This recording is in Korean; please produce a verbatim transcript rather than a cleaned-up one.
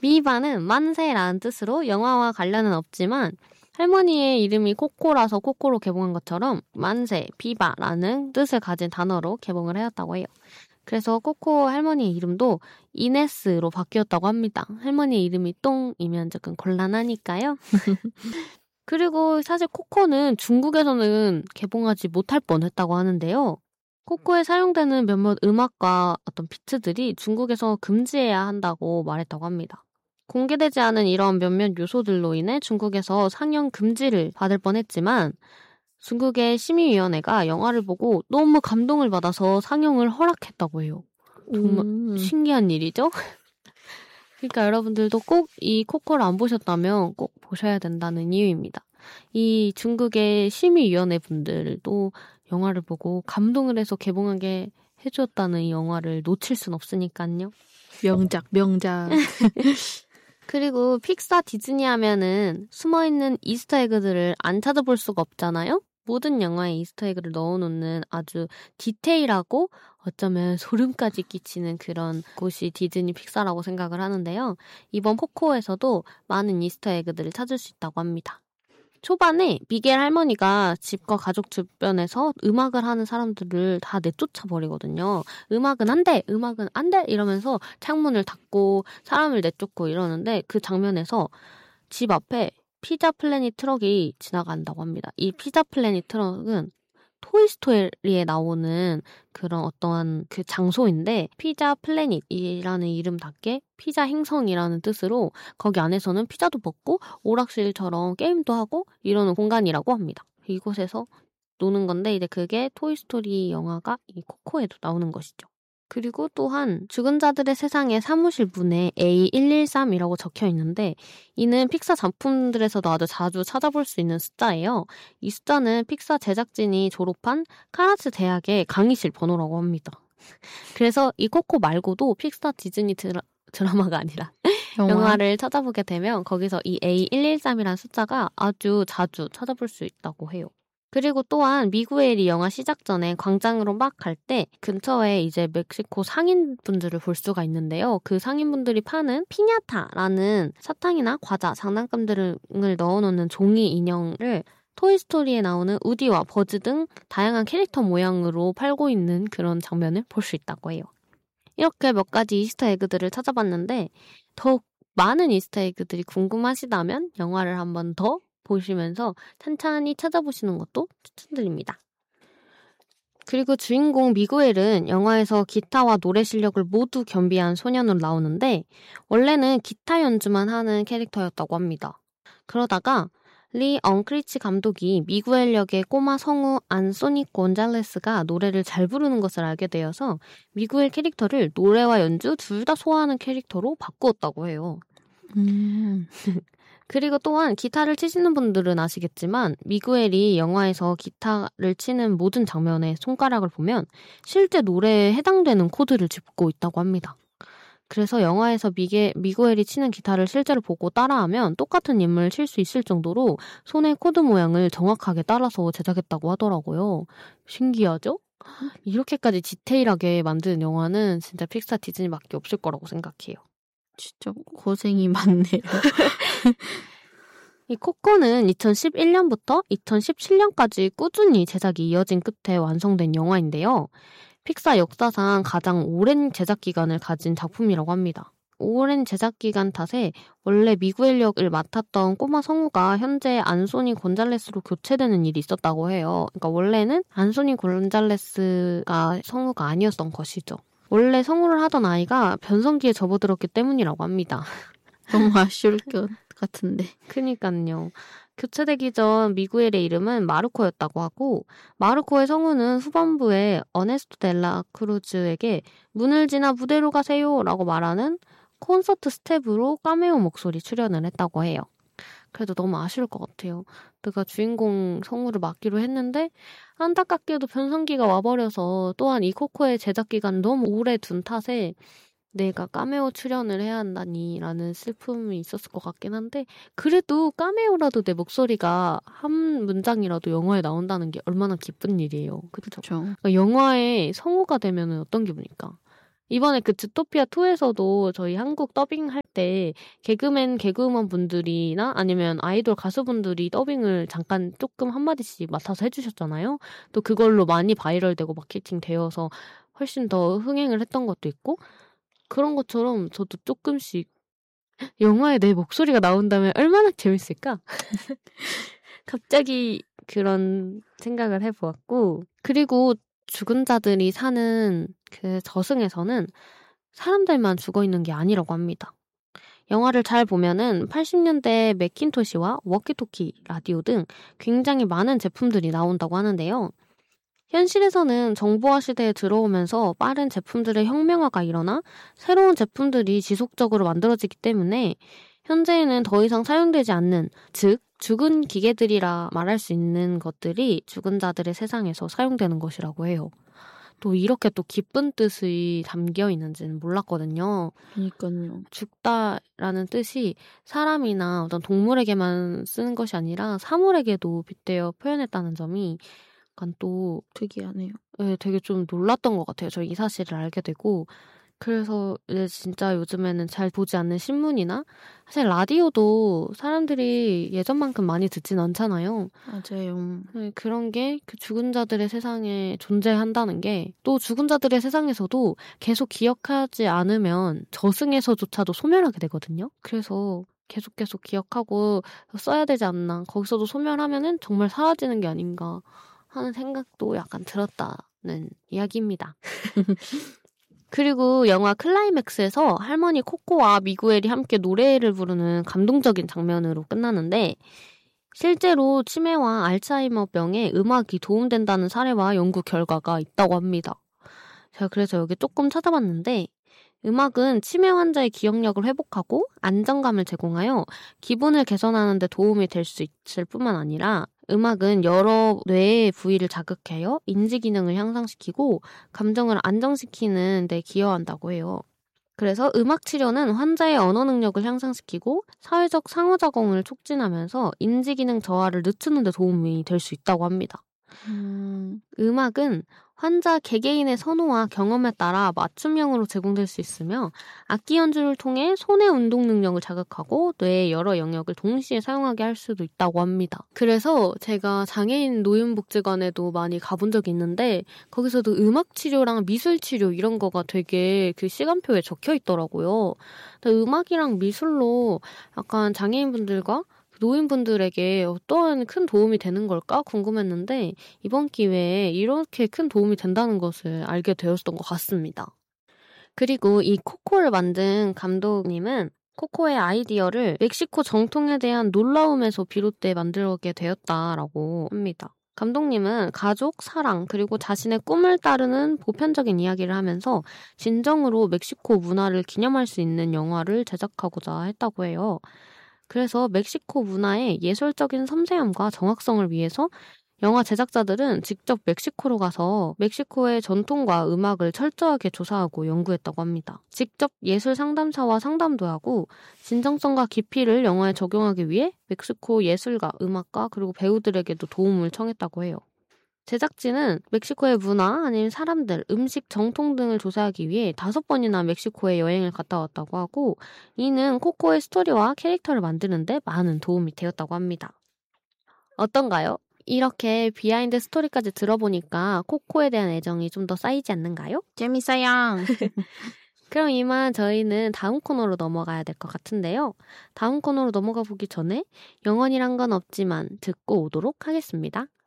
미바는 만세라는 뜻으로 영화와 관련은 없지만 할머니의 이름이 코코라서 코코로 개봉한 것처럼 만세, 비바라는 뜻을 가진 단어로 개봉을 하였다고 해요. 그래서 코코 할머니의 이름도 이네스로 바뀌었다고 합니다. 할머니의 이름이 똥이면 조금 곤란하니까요. 그리고 사실 코코는 중국에서는 개봉하지 못할 뻔했다고 하는데요. 코코에 사용되는 몇몇 음악과 어떤 비트들이 중국에서 금지해야 한다고 말했다고 합니다. 공개되지 않은 이런 몇몇 요소들로 인해 중국에서 상영 금지를 받을 뻔했지만 중국의 심의위원회가 영화를 보고 너무 감동을 받아서 상영을 허락했다고 해요. 정말 음. 신기한 일이죠? 그러니까 여러분들도 꼭 이 코코를 안 보셨다면 꼭 보셔야 된다는 이유입니다. 이 중국의 심의위원회 분들도 영화를 보고 감동을 해서 개봉하게 해주었다는 이 영화를 놓칠 순 없으니까요. 명작, 명작. 그리고 픽사 디즈니 하면은 숨어있는 이스터에그들을 안 찾아볼 수가 없잖아요? 모든 영화에 이스터에그를 넣어놓는 아주 디테일하고 어쩌면 소름까지 끼치는 그런 곳이 디즈니 픽사라고 생각을 하는데요. 이번 코코에서도 많은 이스터에그들을 찾을 수 있다고 합니다. 초반에 미겔 할머니가 집과 가족 주변에서 음악을 하는 사람들을 다 내쫓아버리거든요. 음악은 안 돼! 음악은 안 돼! 이러면서 창문을 닫고 사람을 내쫓고 이러는데 그 장면에서 집 앞에 피자 플래닛 트럭이 지나간다고 합니다. 이 피자 플래닛 트럭은 토이스토리에 나오는 그런 어떠한 그 장소인데 피자 플래닛이라는 이름답게 피자 행성이라는 뜻으로 거기 안에서는 피자도 먹고 오락실처럼 게임도 하고 이러는 공간이라고 합니다. 이곳에서 노는 건데 이제 그게 토이스토리 영화가 이 코코에도 나오는 것이죠. 그리고 또한 죽은 자들의 세상의 사무실 문에 에이 일일삼이라고 적혀 있는데 이는 픽사 작품들에서도 아주 자주 찾아볼 수 있는 숫자예요. 이 숫자는 픽사 제작진이 졸업한 카라츠 대학의 강의실 번호라고 합니다. 그래서 이 코코 말고도 픽사 디즈니 드라, 드라마가 아니라 영화? 영화를 찾아보게 되면 거기서 이 에이 일일삼이라는 숫자가 아주 자주 찾아볼 수 있다고 해요. 그리고 또한 미구엘이 영화 시작 전에 광장으로 막 갈 때 근처에 이제 멕시코 상인분들을 볼 수가 있는데요. 그 상인분들이 파는 피냐타라는 사탕이나 과자, 장난감들을 넣어놓는 종이 인형을 토이스토리에 나오는 우디와 버즈 등 다양한 캐릭터 모양으로 팔고 있는 그런 장면을 볼 수 있다고 해요. 이렇게 몇 가지 이스터 에그들을 찾아봤는데 더욱 많은 이스터 에그들이 궁금하시다면 영화를 한 번 더 보시면서 천천히 찾아보시는 것도 추천드립니다. 그리고 주인공 미구엘은 영화에서 기타와 노래 실력을 모두 겸비한 소년으로 나오는데 원래는 기타 연주만 하는 캐릭터였다고 합니다. 그러다가 리 엉크리치 감독이 미구엘 역의 꼬마 성우 안소니 곤잘레스가 노래를 잘 부르는 것을 알게 되어서 미구엘 캐릭터를 노래와 연주 둘 다 소화하는 캐릭터로 바꾸었다고 해요. 음... 그리고 또한 기타를 치시는 분들은 아시겠지만 미구엘이 영화에서 기타를 치는 모든 장면의 손가락을 보면 실제 노래에 해당되는 코드를 짚고 있다고 합니다. 그래서 영화에서 미게, 미구엘이 치는 기타를 실제로 보고 따라하면 똑같은 인물을 칠 수 있을 정도로 손의 코드 모양을 정확하게 따라서 제작했다고 하더라고요. 신기하죠? 이렇게까지 디테일하게 만든 영화는 진짜 픽사 디즈니밖에 없을 거라고 생각해요. 진짜 고생이 많네요. 이 코코는 이천십일 년부터 이천십칠 년까지 꾸준히 제작이 이어진 끝에 완성된 영화인데요. 픽사 역사상 가장 오랜 제작 기간을 가진 작품이라고 합니다. 오랜 제작 기간 탓에 원래 미구엘 역을 맡았던 꼬마 성우가 현재 안소니 곤잘레스로 교체되는 일이 있었다고 해요. 그러니까 원래는 안소니 곤잘레스가 성우가 아니었던 것이죠. 원래 성우를 하던 아이가 변성기에 접어들었기 때문이라고 합니다. 너무 아쉬울 것 같은데. 그니까요. 교체되기 전 미구엘의 이름은 마르코였다고 하고 마르코의 성우는 후반부에 어네스토 델라 크루즈에게 문을 지나 무대로 가세요 라고 말하는 콘서트 스텝으로 카메오 목소리 출연을 했다고 해요. 그래도 너무 아쉬울 것 같아요. 내가 주인공 성우를 맡기로 했는데 안타깝게도 변성기가 와버려서 또한 이 코코의 제작 기간 너무 오래 둔 탓에 내가 카메오 출연을 해야 한다니 라는 슬픔이 있었을 것 같긴 한데 그래도 카메오라도 내 목소리가 한 문장이라도 영화에 나온다는 게 얼마나 기쁜 일이에요. 그렇죠? 그러니까 영화에 성우가 되면 어떤 기분일까? 이번에 그 주토피아 투에서도 저희 한국 더빙할 때 개그맨, 개그우먼 분들이나 아니면 아이돌 가수분들이 더빙을 잠깐 조금 한마디씩 맡아서 해주셨잖아요. 또 그걸로 많이 바이럴되고 마케팅 되어서 훨씬 더 흥행을 했던 것도 있고 그런 것처럼 저도 조금씩 영화에 내 목소리가 나온다면 얼마나 재밌을까? 갑자기 그런 생각을 해보았고 그리고 죽은 자들이 사는 그 저승에서는 사람들만 죽어있는 게 아니라고 합니다. 영화를 잘 보면은 팔십 년대 매킨토시와 워키토키, 라디오 등 굉장히 많은 제품들이 나온다고 하는데요. 현실에서는 정보화 시대에 들어오면서 빠른 제품들의 혁명화가 일어나 새로운 제품들이 지속적으로 만들어지기 때문에 현재에는 더 이상 사용되지 않는, 즉 죽은 기계들이라 말할 수 있는 것들이 죽은 자들의 세상에서 사용되는 것이라고 해요. 또 이렇게 또 기쁜 뜻이 담겨 있는지는 몰랐거든요. 그러니까요. 죽다라는 뜻이 사람이나 어떤 동물에게만 쓰는 것이 아니라 사물에게도 빗대어 표현했다는 점이 약간 또 특이하네요. 네, 되게 좀 놀랐던 것 같아요. 저 이 사실을 알게 되고 그래서 이제 진짜 요즘에는 잘 보지 않는 신문이나 사실 라디오도 사람들이 예전만큼 많이 듣진 않잖아요. 맞아요. 네, 그런 게 그 죽은 자들의 세상에 존재한다는 게 또 죽은 자들의 세상에서도 계속 기억하지 않으면 저승에서조차도 소멸하게 되거든요. 그래서 계속 계속 기억하고 써야 되지 않나. 거기서도 소멸하면은 정말 사라지는 게 아닌가 하는 생각도 약간 들었다는 이야기입니다. 그리고 영화 클라이맥스에서 할머니 코코와 미구엘이 함께 노래를 부르는 감동적인 장면으로 끝나는데 실제로 치매와 알츠하이머병에 음악이 도움된다는 사례와 연구 결과가 있다고 합니다. 제가 그래서 여기 조금 찾아봤는데 음악은 치매 환자의 기억력을 회복하고 안정감을 제공하여 기분을 개선하는 데 도움이 될 수 있을 뿐만 아니라 음악은 여러 뇌의 부위를 자극해요. 인지 기능을 향상시키고 감정을 안정시키는 데 기여한다고 해요. 그래서 음악 치료는 환자의 언어 능력을 향상시키고 사회적 상호작용을 촉진하면서 인지 기능 저하를 늦추는 데 도움이 될 수 있다고 합니다. 음, 음악은 환자 개개인의 선호와 경험에 따라 맞춤형으로 제공될 수 있으며 악기 연주를 통해 손의 운동 능력을 자극하고 뇌의 여러 영역을 동시에 사용하게 할 수도 있다고 합니다. 그래서 제가 장애인 노인복지관에도 많이 가본 적이 있는데 거기서도 음악 치료랑 미술 치료 이런 거가 되게 그 시간표에 적혀 있더라고요. 근데 음악이랑 미술로 약간 장애인분들과 노인분들에게 어떠한 큰 도움이 되는 걸까 궁금했는데 이번 기회에 이렇게 큰 도움이 된다는 것을 알게 되었던 것 같습니다. 그리고 이 코코를 만든 감독님은 코코의 아이디어를 멕시코 정통에 대한 놀라움에서 비롯돼 만들게 되었다라고 합니다. 감독님은 가족, 사랑, 그리고 자신의 꿈을 따르는 보편적인 이야기를 하면서 진정으로 멕시코 문화를 기념할 수 있는 영화를 제작하고자 했다고 해요. 그래서 멕시코 문화의 예술적인 섬세함과 정확성을 위해서 영화 제작자들은 직접 멕시코로 가서 멕시코의 전통과 음악을 철저하게 조사하고 연구했다고 합니다. 직접 예술 상담사와 상담도 하고 진정성과 깊이를 영화에 적용하기 위해 멕시코 예술가, 음악가 그리고 배우들에게도 도움을 청했다고 해요. 제작진은 멕시코의 문화, 아니면 사람들, 음식, 정통 등을 조사하기 위해 다섯 번이나 멕시코에 여행을 갔다 왔다고 하고 이는 코코의 스토리와 캐릭터를 만드는데 많은 도움이 되었다고 합니다. 어떤가요? 이렇게 비하인드 스토리까지 들어보니까 코코에 대한 애정이 좀 더 쌓이지 않는가요? 재밌어요. 그럼 이만 저희는 다음 코너로 넘어가야 될 것 같은데요. 다음 코너로 넘어가 보기 전에 영원이란 건 없지만 듣고 오도록 하겠습니다.